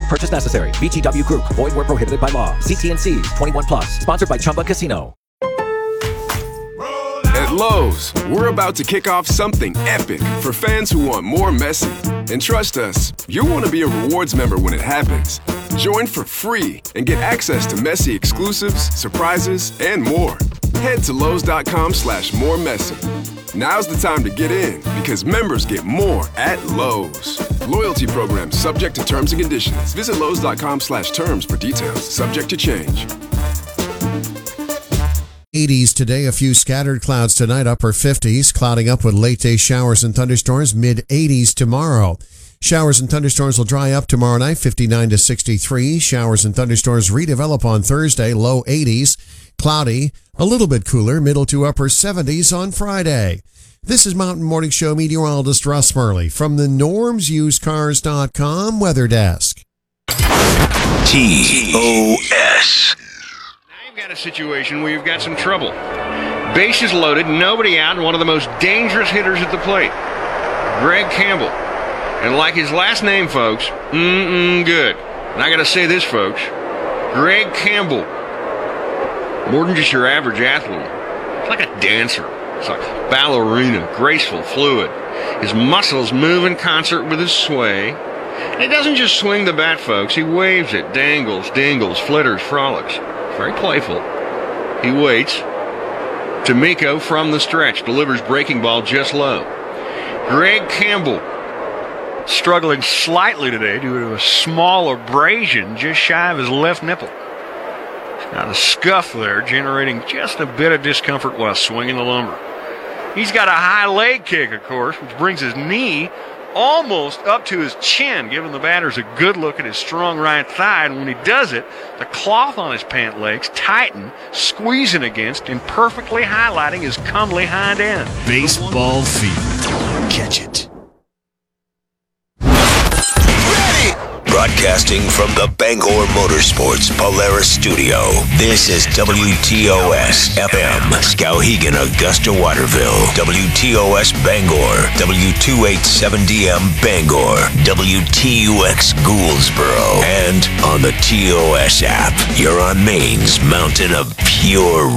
purchase necessary. VGW Group. Void where prohibited by law. CT&C. 21 plus. Sponsored by Chumba Casino. At Lowe's, we're about to kick off something epic for fans who want more Messi. And trust us, you'll want to be a rewards member when it happens. Join for free and get access to Messi exclusives, surprises, and more. Head to Lowe's.com/more Messi. Now's the time to get in because members get more at Lowe's. Loyalty program subject to terms and conditions. Visit Lowe's.com/terms for details. Subject to change. 80s today, a few scattered clouds tonight, upper 50s, clouding up with late day showers and thunderstorms, mid 80s tomorrow. Showers and thunderstorms will dry up tomorrow night, 59 to 63. Showers and thunderstorms redevelop on Thursday, low 80s, cloudy, a little bit cooler, middle to upper 70s on Friday. This is Mountain Morning Show meteorologist Russ Murley from the normsusedcars.com weather desk. TOS. Got a situation where you've got some trouble. Bases loaded, nobody out, and one of the most dangerous hitters at the plate, Greg Campbell. And like his last name, folks, good. And I got to say this, folks, Greg Campbell, more than just your average athlete. It's like a dancer. It's like ballerina, graceful, fluid. His muscles move in concert with his sway. And he doesn't just swing the bat, folks. He waves it, dangles, dingles, flitters, frolics. Very playful. He waits. D'Amico from the stretch delivers breaking ball just low. Greg Campbell struggling slightly today due to a small abrasion just shy of his left nipple. He's got a scuff there, generating just a bit of discomfort while swinging the lumber. He's got a high leg kick, of course, which brings his knee almost up to his chin, giving the batters a good look at his strong right thigh. And when he does it, the cloth on his pant legs tighten, squeezing against and perfectly highlighting his comely hind end. Baseball fever. Catch it. Broadcasting from the Bangor Motorsports Polaris Studio, this is WTOS FM, Skowhegan, Augusta, Waterville, WTOS Bangor, W287DM Bangor, WTUX Gouldsboro, and on the TOS app. You're on Maine's mountain of pure